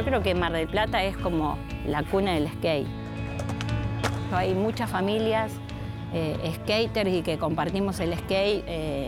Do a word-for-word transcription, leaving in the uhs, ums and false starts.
Yo creo que Mar del Plata es como la cuna del skate. Hay muchas familias eh, skaters y que compartimos el skate eh,